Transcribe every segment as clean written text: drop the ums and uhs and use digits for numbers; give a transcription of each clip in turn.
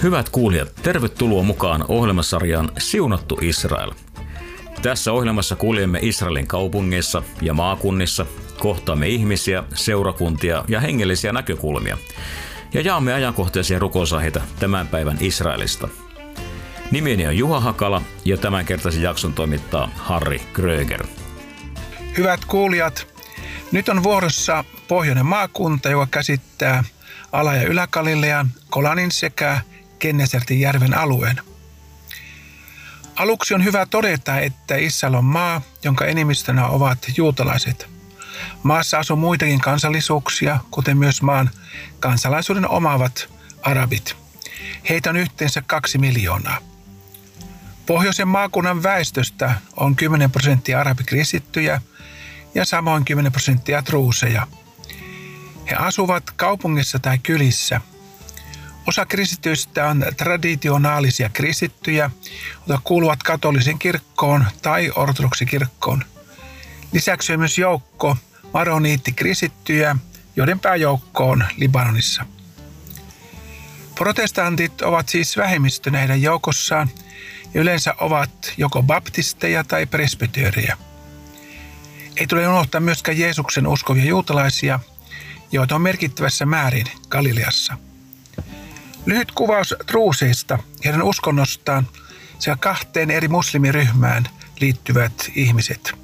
Hyvät kuulijat, tervetuloa mukaan ohjelmasarjaan Siunattu Israel. Tässä ohjelmassa kuljemme Israelin kaupungeissa ja maakunnissa, kohtaamme ihmisiä, seurakuntia ja hengellisiä näkökulmia ja jaamme ajankohtaisia rukousaiheita tämän päivän Israelista. Nimeni on Juha Hakala ja tämänkertaisen jakson toimittaa Harri Kröger. Hyvät kuulijat, nyt on vuorossa pohjoinen maakunta, joka käsittää Ala- ja Ylä-Galilean, Golanin sekä Gennesertin järven alueen. Aluksi on hyvä todeta, että Israel on maa, jonka enemmistönä ovat juutalaiset. Maassa asuu muitakin kansallisuuksia, kuten myös maan kansalaisuuden omaavat arabit. Heitä on yhteensä 2 miljoonaa. Pohjoisen maakunnan väestöstä on 10% arabikristittyjä ja samoin 10% druuseja. He asuvat kaupungissa tai kylissä. Osa kristityistä on traditionaalisia kristittyjä, jotka kuuluvat katoliseen kirkkoon tai ortodoksikirkkoon. Lisäksi on myös joukko maroniittikristittyjä, joiden pääjoukko on Libanonissa. Protestantit ovat siis vähemmistönä heidän joukossaan ja yleensä ovat joko baptisteja tai presbyteerejä. Ei tule unohtaa myöskään Jeesuksen uskovia juutalaisia, joita on merkittävässä määrin Galileassa. Lyhyt kuvaus druuseista, heidän uskonnostaan sekä 2 eri muslimiryhmään liittyvät ihmiset.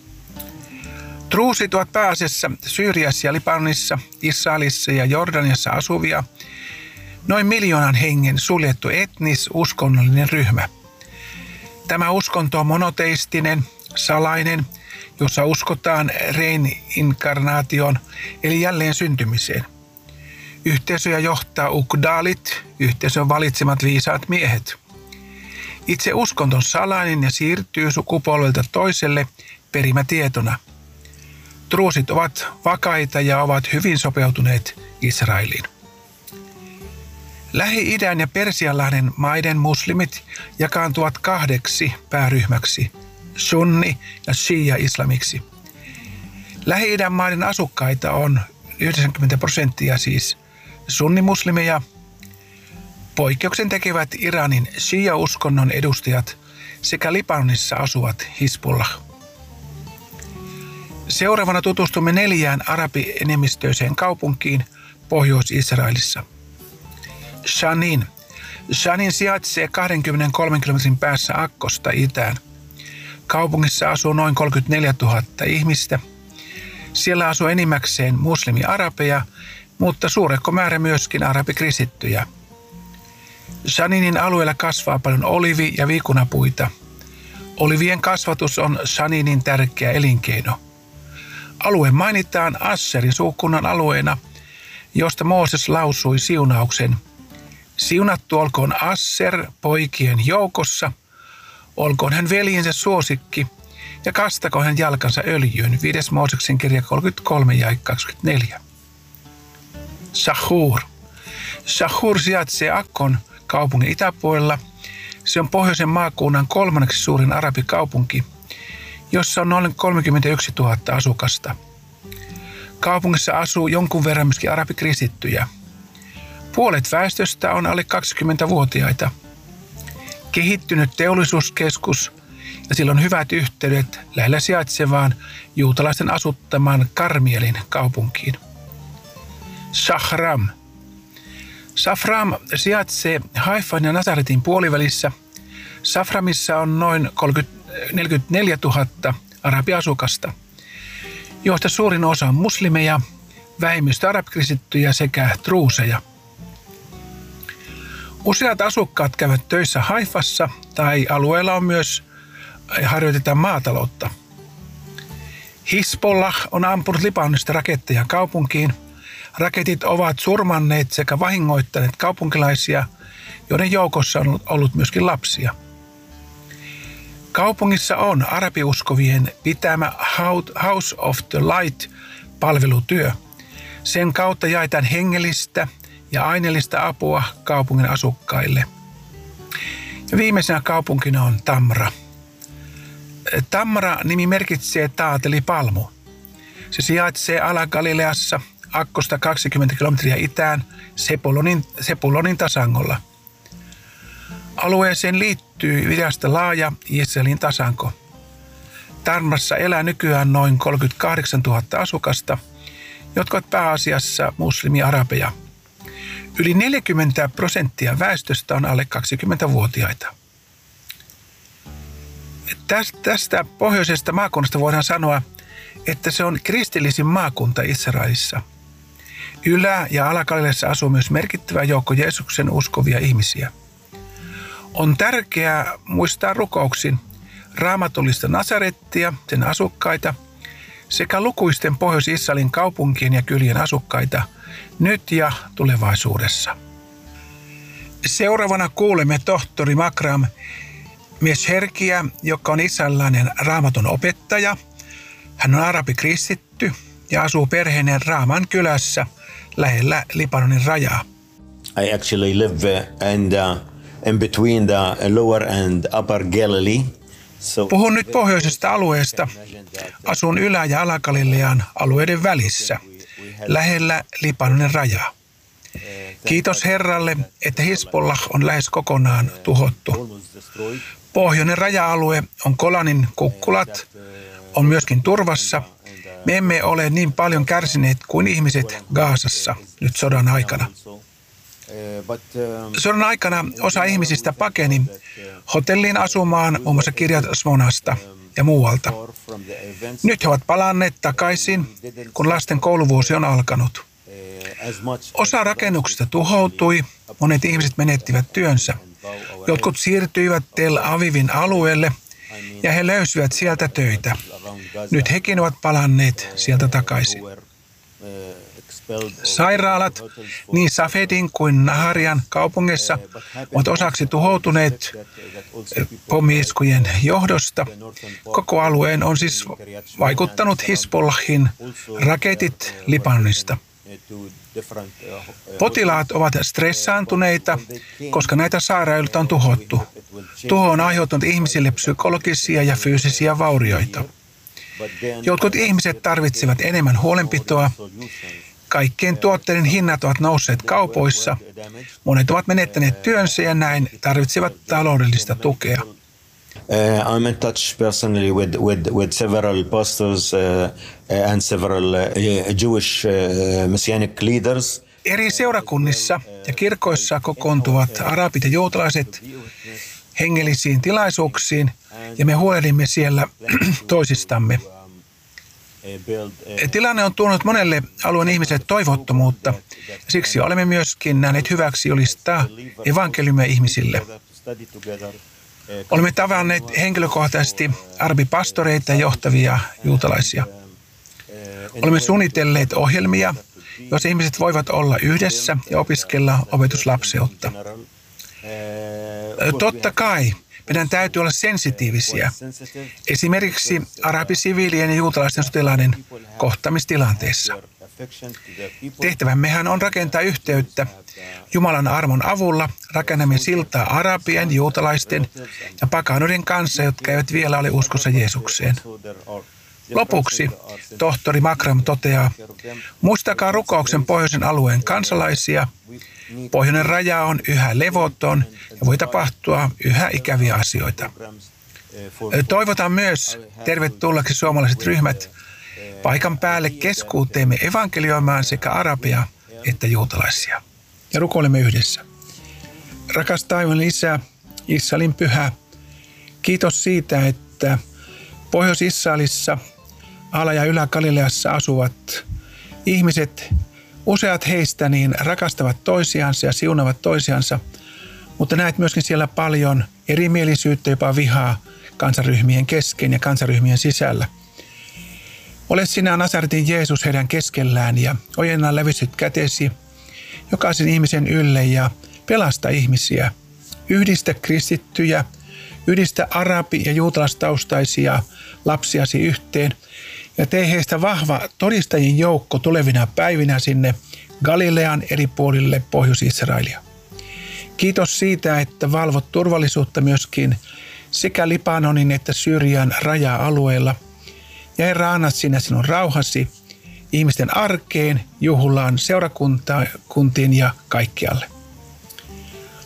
Druusit ovat pääasiassa Syyriassa ja Libanonissa, Israelissa ja Jordaniassa asuvia, noin 1 miljoonan hengen suljettu etnis-uskonnollinen ryhmä. Tämä uskonto on monoteistinen, salainen, jossa uskotaan reinkarnaation eli jälleen syntymiseen. Yhteisöjä johtaa ukdaalit, yhteisön valitsemat viisaat miehet. Itse uskonto on salainen ja siirtyy sukupolvelta toiselle perimätietona. Druusit ovat vakaita ja ovat hyvin sopeutuneet Israeliin. Lähi-idän ja Persianlahden maiden muslimit jakaantuvat 2 pääryhmäksi, sunni- ja shia-islamiksi. Lähi-idän maiden asukkaita on 90% siis sunnimuslimeja. Poikkeuksen tekevät Iranin shia-uskonnon edustajat sekä Libanonissa asuvat Hizbollah. Seuraavana tutustumme 4 arabienemmistöiseen kaupunkiin Pohjois-Israelissa. Shanin. Shanin sijaitsee 23 kilometrin päässä Akkosta itään. Kaupungissa asuu noin 34 000 ihmistä. Siellä asuu enimmäkseen muslimi-arabeja, mutta suurehko määrä myöskin arabikristittyjä. Shaninin alueella kasvaa paljon olivi- ja viikunapuita. Olivien kasvatus on Shaninin tärkeä elinkeino. Alue mainitaan Asserin sukukunnan alueena, josta Mooses lausui siunauksen. Siunattu olkoon Asser poikien joukossa, olkoon hän veljensä suosikki ja kastakoon hän jalkansa öljyyn. 5. Mooseksen kirja 33 ja 24. Shahur. Shahur sijaitsee Akkon kaupungin itäpuolella. Se on pohjoisen maakunnan 3. suurin arabikaupunki, jossa on noin 31 000 asukasta. Kaupungissa asuu jonkun verran myöskin arabikristittyjä. Puolet väestöstä on alle 20-vuotiaita. Kehittynyt teollisuuskeskus ja sillä on hyvät yhteydet lähellä sijaitsevaan juutalaisten asuttamaan Karmielin kaupunkiin. Shahram. Shafram sijaitsee Haifan ja Nazaretin puolivälissä. Shaframissa on noin 44 000 arabiasukasta, joista suurin osa on muslimeja, vähemmistö arabikristittyjä sekä druuseja. Useat asukkaat käyvät töissä Haifassa tai alueella on myös harjoitetaan maataloutta. Hizbollah on ampunut Libanonista raketteja kaupunkiin. Raketit ovat surmanneet sekä vahingoittaneet kaupunkilaisia, joiden joukossa on ollut myöskin lapsia. Kaupungissa on arabiuskovien pitämä House of the Light-palvelutyö. Sen kautta jaetaan hengellistä ja aineellista apua kaupungin asukkaille. Ja viimeisenä kaupunkina on Tamra. Tamra-nimi merkitsee taat eli palmu. Se sijaitsee Ala-Galileassa Akkosta 20 kilometriä itään Sepulonin tasangolla. Alueeseen liittyy idästä laaja Israelin tasanko. Tarmassa elää nykyään noin 38 000 asukasta, jotka ovat pääasiassa muslimi-arabeja. Yli 40% väestöstä on alle 20-vuotiaita. Tästä pohjoisesta maakunnasta voidaan sanoa, että se on kristillisin maakunta Israelissa. Ylä- ja Ala-Galileassa asuu myös merkittävä joukko Jeesuksen uskovia ihmisiä. On tärkeää muistaa rukouksin raamatullista Nasarettia, sen asukkaita, sekä lukuisten Pohjois-Israelin kaupunkien ja kylien asukkaita nyt ja tulevaisuudessa. Seuraavana kuulemme tohtori Makram Mesherkiä, joka on israelilainen raamatun opettaja. Hän on arabikristitty ja asuu perheineen Raaman kylässä lähellä Libanonin rajaa. I actually live in between the lower and upper Galilee. Puhun nyt pohjoisesta alueesta. Asun Ylä- ja Ala-Galilean alueiden välissä, lähellä Libanonin rajaa. Kiitos Herralle, että Hizbollah on lähes kokonaan tuhottu. Pohjoinen raja-alue on Golanin kukkulat, on myöskin turvassa. Me emme ole niin paljon kärsineet kuin ihmiset Gazassa nyt sodan aikana. Sodan aikana osa ihmisistä pakeni hotelliin asumaan muun muassa Kiryat Shmonasta ja muualta. Nyt he ovat palanneet takaisin, kun lasten kouluvuosi on alkanut. Osa rakennuksista tuhoutui, monet ihmiset menettivät työnsä. Jotkut siirtyivät Tel Avivin alueelle ja he löysivät sieltä töitä. Nyt hekin ovat palanneet sieltä takaisin. Sairaalat niin Safedin kuin Naharian kaupungissa ovat osaksi tuhoutuneet pommi-iskujen johdosta. Koko alueen on siis vaikuttanut Hizbollahin raketit Libanonista. Potilaat ovat stressaantuneita, koska näitä sairaaloita on tuhottu. Tuho on aiheuttanut ihmisille psykologisia ja fyysisiä vaurioita. Jotkut ihmiset tarvitsevat enemmän huolenpitoa. Kaikkien tuotteiden hinnat ovat nousseet kaupoissa. Monet ovat menettäneet työnsä ja näin tarvitsevat taloudellista tukea. I'm in touch personally with several pastors and several Jewish messianic leaders. Eri seurakunnissa ja kirkoissa kokoontuvat arabit ja juutalaiset hengellisiin tilaisuuksiin ja me huolehdimme siellä toisistamme. Tilanne on tuonut monelle alueen ihmiselle toivottomuutta ja siksi olemme myöskin nähneet hyväksi julistaa evankeliumia ihmisille. Olemme tavanneet henkilökohtaisesti arabipastoreita ja johtavia juutalaisia. Olemme suunnitelleet ohjelmia, joissa ihmiset voivat olla yhdessä ja opiskella opetuslapseutta. Totta kai meidän täytyy olla sensitiivisiä, esimerkiksi arabisiviilien ja juutalaisten sotilaiden kohtamistilanteessa. Tehtävämmehän on rakentaa yhteyttä. Jumalan armon avulla rakennamme siltaa arabien, juutalaisten ja pakanoiden kanssa, jotka eivät vielä ole uskossa Jeesukseen. Lopuksi tohtori Makram toteaa, muistakaa rukouksen pohjoisen alueen kansalaisia. Pohjoinen raja on yhä levoton ja voi tapahtua yhä ikäviä asioita. Toivotan myös tervetulleeksi suomalaiset ryhmät paikan päälle keskuuteemme evankelioimaan sekä arabia että juutalaisia. Ja rukoilemme yhdessä. Rakas taivaan Isä, Israelin pyhä, kiitos siitä, että Pohjois-Israelissa, Ala- ja Ylä-Galileassa asuvat ihmiset, useat heistä niin rakastavat toisiansa ja siunavat toisiansa, mutta näet myöskin siellä paljon erimielisyyttä, jopa vihaa kansaryhmien kesken ja kansaryhmien sisällä. Ole sinä Nasaretin Jeesus heidän keskellään ja ojenna levistyt kätesi jokaisen ihmisen ylle ja pelasta ihmisiä. Yhdistä kristittyjä, yhdistä arabi- ja juutalaistaustaisia lapsiasi yhteen ja tee heistä vahva todistajien joukko tulevina päivinä sinne Galilean eri puolille Pohjois-Israelia. Kiitos siitä, että valvot turvallisuutta myöskin sekä Libanonin että Syyrian raja-alueella. Ja Herra, anna sinä sinun rauhasi ihmisten arkeen, juhlaan, seurakuntiin ja kaikkialle.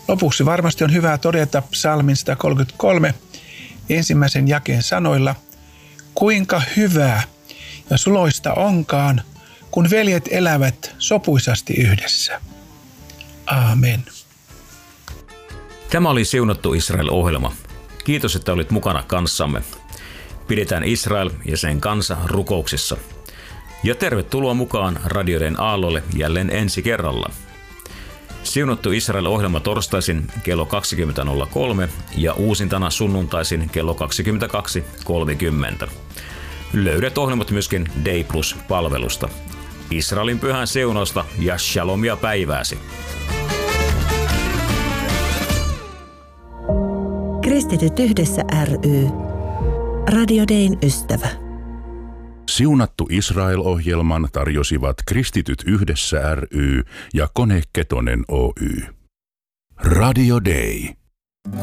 Lopuksi varmasti on hyvä todeta psalmin 133 ensimmäisen jakeen sanoilla: kuinka hyvää ja suloista onkaan, kun veljet elävät sopuisasti yhdessä. Aamen. Tämä oli Siunattu Israel-ohjelma. Kiitos, että olit mukana kanssamme. Pidetään Israel ja sen kansa rukouksissa. Ja tervetuloa mukaan radioiden aallolle jälleen ensi kerralla. Siunattu Israel-ohjelma torstaisin kello 20.03 ja uusintana sunnuntaisin kello 22.30. Löydät ohjelmat myöskin Day Plus-palvelusta. Israelin pyhän siunausta ja shalomia päivääsi. Kristityt yhdessä ry. Radio Dayn ystävä. Siunattu Israel-ohjelman tarjosivat Kristityt yhdessä ry ja Kone Ketonen Oy. Radio Day.